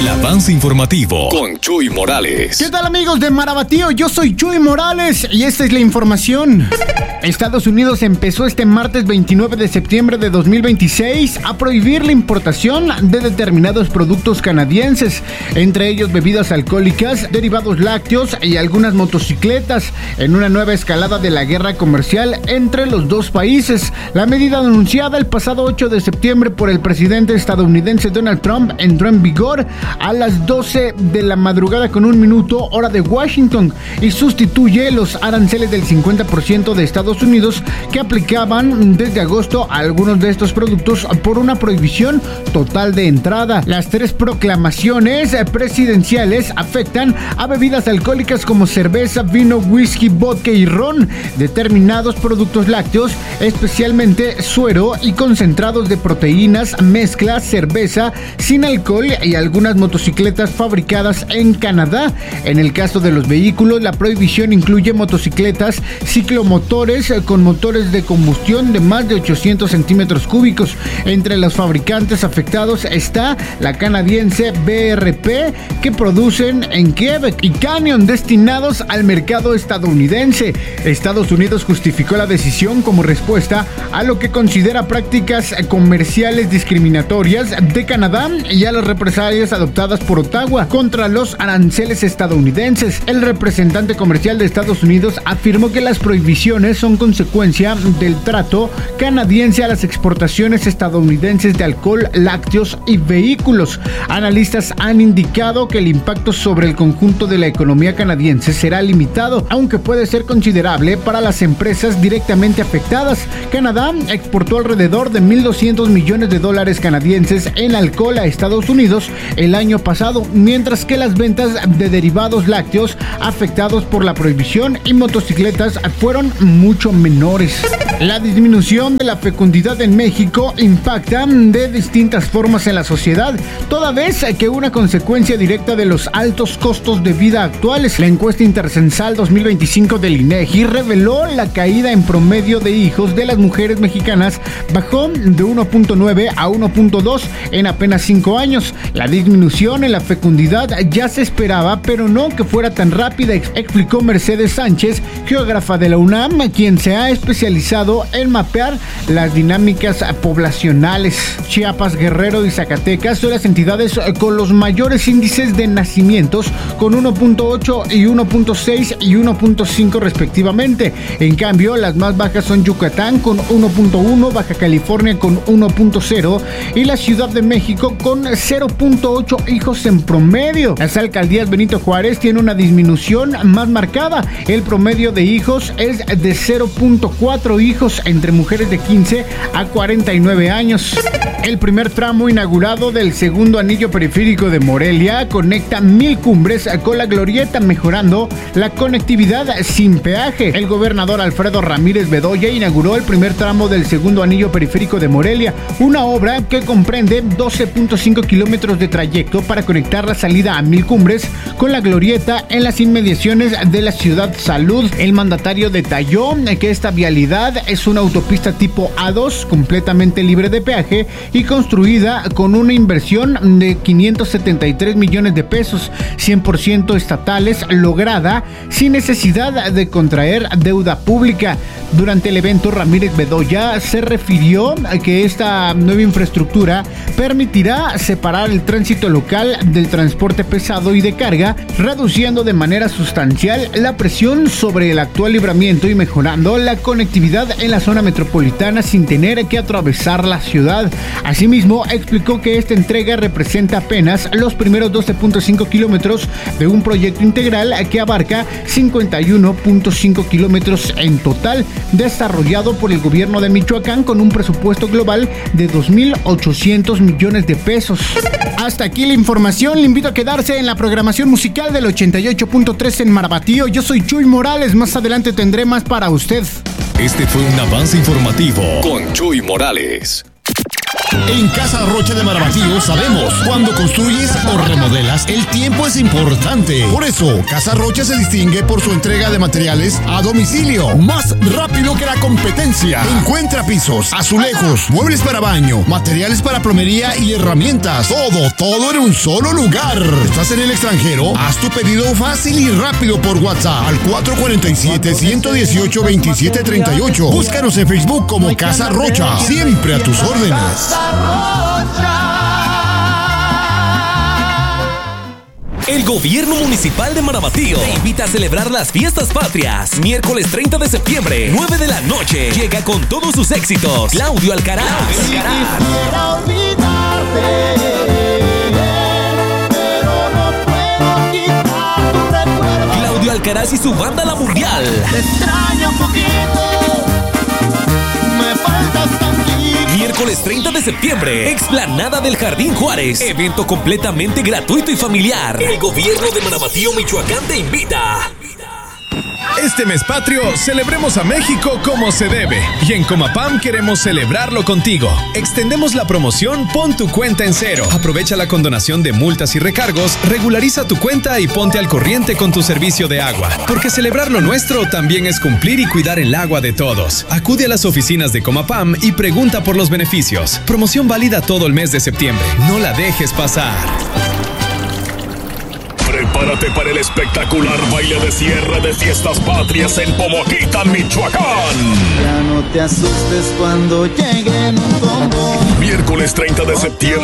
El avance informativo con Chuy Morales. ¿Qué tal, amigos de Marabatío? Yo soy Chuy Morales y esta es la información. Estados Unidos empezó este martes 29 de septiembre de 2026 a prohibir la importación de determinados productos canadienses, entre ellos bebidas alcohólicas, derivados lácteos y algunas motocicletas, en una nueva escalada de la guerra comercial entre los dos países. La medida anunciada el pasado 8 de septiembre por el presidente estadounidense Donald Trump entró en vigor a las 12 de la madrugada con 1 minuto, hora de Washington, y sustituye los aranceles del 50% de Estados Unidos que aplicaban desde agosto a algunos de estos productos por una prohibición total de entrada. Las tres proclamaciones presidenciales afectan a bebidas alcohólicas como cerveza, vino, whisky, vodka y ron, determinados productos lácteos, especialmente suero y concentrados de proteínas, mezcla, cerveza sin alcohol y algunas motocicletas fabricadas en Canadá. En el caso de los vehículos, la prohibición incluye motocicletas, ciclomotores con motores de combustión de más de 800 centímetros cúbicos. Entre los fabricantes afectados está la canadiense BRP, que producen en Quebec, y Canyon, destinados al mercado estadounidense. Estados Unidos justificó la decisión como respuesta a lo que considera prácticas comerciales discriminatorias de Canadá y a las represalias adoptadas por Ottawa contra los aranceles estadounidenses. El representante comercial de Estados Unidos afirmó que las prohibiciones son consecuencia del trato canadiense a las exportaciones estadounidenses de alcohol, lácteos y vehículos. Analistas han indicado que el impacto sobre el conjunto de la economía canadiense será limitado, aunque puede ser considerable para las empresas directamente afectadas. Canadá exportó alrededor de $1,200 millones canadienses en alcohol a Estados Unidos el año pasado, mientras que las ventas de derivados lácteos afectados por la prohibición y motocicletas fueron mucho menores. La disminución de la fecundidad en México impacta de distintas formas en la sociedad, toda vez que una consecuencia directa de los altos costos de vida actuales. La encuesta intercensal 2025 del INEGI reveló la caída en promedio de hijos de las mujeres mexicanas bajó de 1.9 a 1.2 en apenas 5 años. La disminución en la fecundidad ya se esperaba, pero no que fuera tan rápida, explicó Mercedes Sánchez, geógrafa de la UNAM, quien se ha especializado en mapear las dinámicas poblacionales. Chiapas, Guerrero y Zacatecas son las entidades con los mayores índices de nacimientos, con 1.8 y 1.6 y 1.5 respectivamente. En cambio, las más bajas son Yucatán con 1.1, Baja California con 1.0 y la Ciudad de México con 0.8 hijos en promedio. Las alcaldías Benito Juárez tienen una disminución más marcada. El promedio de hijos es de 0.4 hijos entre mujeres de 15 a 49 años. El primer tramo inaugurado del segundo anillo periférico de Morelia conecta 1000 Cumbres con la Glorieta, mejorando la conectividad sin peaje. El gobernador Alfredo Ramírez Bedoya inauguró el primer tramo del segundo anillo periférico de Morelia, una obra que comprende 12.5 kilómetros de trayecto para conectar la salida a 1000 Cumbres con la Glorieta en las inmediaciones de la Ciudad Salud. El mandatario detalló que esta vialidad es una autopista tipo A2 completamente libre de peaje y construida con una inversión de 573 millones de pesos, 100% estatales, lograda sin necesidad de contraer deuda pública. Durante el evento, Ramírez Bedoya se refirió a que esta nueva infraestructura permitirá separar el tránsito local del transporte pesado y de carga, reduciendo de manera sustancial la presión sobre el actual libramiento y mejorando la conectividad en la zona metropolitana sin tener que atravesar la ciudad. Asimismo, explicó que esta entrega representa apenas los primeros 12.5 kilómetros de un proyecto integral que abarca 51.5 kilómetros en total, desarrollado por el gobierno de Michoacán con un presupuesto global de 2.800 millones de pesos. Hasta aquí la información. Le invito a quedarse en la programación musical del 88.3 en Marabatío. Yo soy Chuy Morales. Más adelante tendré más para usted. Este fue un avance informativo con Chuy Morales. En Casa Rocha de Marabatío sabemos, cuando construyes o remodelas, el tiempo es importante. Por eso, Casa Rocha se distingue por su entrega de materiales a domicilio, más rápido que la competencia. Encuentra pisos, azulejos, muebles para baño, materiales para plomería y herramientas. Todo en un solo lugar. ¿Estás en el extranjero? Haz tu pedido fácil y rápido por WhatsApp al 447-118-2738. Búscanos en Facebook como Casa Rocha. Siempre a tus órdenes. El gobierno municipal de Marabatío te invita a celebrar las fiestas patrias. Miércoles 30 de septiembre, 9 de la noche. Llega con todos sus éxitos Claudio Alcaraz. Claudio Alcaraz y su banda La Mundial. Te extraño un poquito, me faltas tantito. Miércoles 30 de septiembre, explanada del Jardín Juárez. Evento completamente gratuito y familiar. El gobierno de Marabatío, Michoacán te invita. Este mes patrio, celebremos a México como se debe. Y en Comapam queremos celebrarlo contigo. Extendemos la promoción Pon tu cuenta en cero. Aprovecha la condonación de multas y recargos, regulariza tu cuenta y ponte al corriente con tu servicio de agua. Porque celebrar lo nuestro también es cumplir y cuidar el agua de todos. Acude a las oficinas de Comapam y pregunta por los beneficios. Promoción válida todo el mes de septiembre. No la dejes pasar. Prepárate para el espectacular baile de cierre de Fiestas Patrias en Pomoquita, Michoacán. Ya no te asustes cuando lleguen un combo. Miércoles 30 de septiembre.